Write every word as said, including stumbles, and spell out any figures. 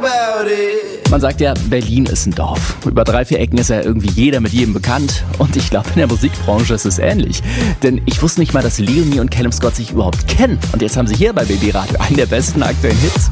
about it. Man sagt ja, Berlin ist ein Dorf. Über drei, vier Ecken ist ja irgendwie jeder mit jedem bekannt. Und ich glaube, in der Musikbranche ist es ähnlich. Denn ich wusste nicht mal, dass Leonie und Callum Scott sich überhaupt kennen. Und jetzt haben sie hier bei Baby Radio einen der besten aktuellen Hits.